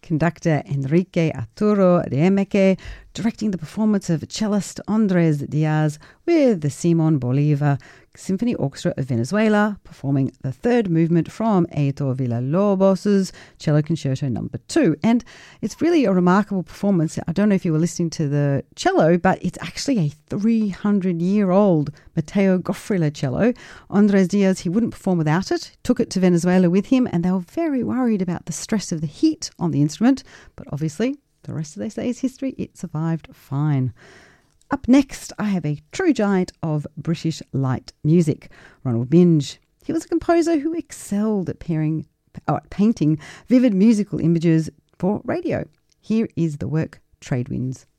conductor Enrique Arturo Riemeke, directing the performance of cellist Andres Diaz with the Simon Bolivar Symphony Orchestra of Venezuela, performing the third movement from Heitor Villa-Lobos' Cello Concerto No. 2. And it's really a remarkable performance. I don't know if you were listening to the cello, but it's actually a 300-year-old Mateo Goffrila cello. Andres Diaz, he wouldn't perform without it, took it to Venezuela with him, and they were very worried about the stress of the heat on the instrument. But obviously, the rest of their day's history, it survived fine. Up next, I have a true giant of British light music, Ronald Binge. He was a composer who excelled at painting vivid musical images for radio. Here is the work Trade Winds.